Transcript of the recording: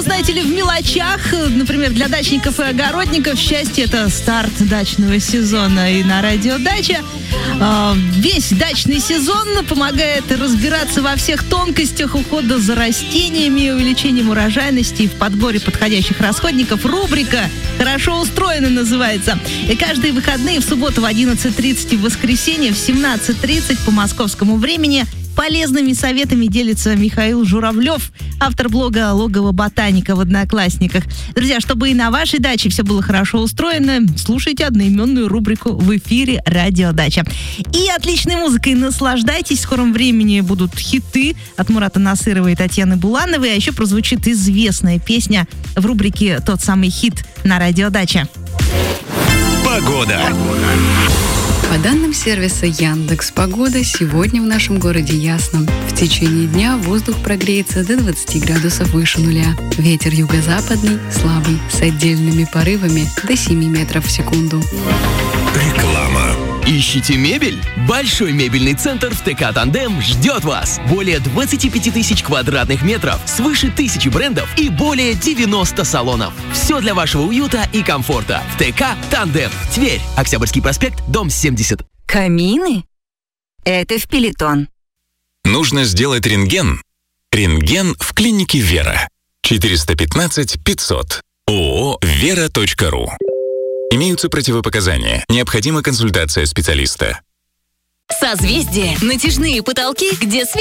знаете ли, в мелочах. Например, для дачников и огородников счастье — это старт дачного сезона. И на радио «Дача» весь дачный сезон помогает разбираться во всех тонкостях ухода за растениями, увеличением урожайности и в подборе подходящих расходников. Рубрика «Хорошо устроено» называется. И каждые выходные в субботу в 11:30 и в воскресенье в 17:30 по московскому времени полезными советами делится Михаил Журавлев, автор блога «Логово ботаника» в Одноклассниках. Друзья, чтобы и на вашей даче все было хорошо устроено, слушайте одноименную рубрику в эфире «Радио Дача». И отличной музыкой наслаждайтесь. В скором времени будут хиты от Мурата Насырова и Татьяны Булановой, а еще прозвучит известная песня в рубрике «Тот самый хит» на «Радио Дача». Погода. По данным сервиса Яндекс.Погода, сегодня в нашем городе ясно. В течение дня воздух прогреется до 20 градусов выше нуля. Ветер юго-западный, слабый, с отдельными порывами до 7 метров в секунду. Реклама. Ищите мебель? Большой мебельный центр в ТК «Тандем» ждет вас. Более 25 тысяч квадратных метров, свыше 1000 брендов и более 90 салонов. Все для вашего уюта и комфорта. В ТК «Тандем». Тверь. Октябрьский проспект, дом 70. Камины? Это в Пелетон. Нужно сделать рентген. Рентген в клинике «Вера». 415 500. ООО «Вера.ру». Имеются противопоказания. Необходима консультация специалиста. Созвездие. Натяжные потолки, где свет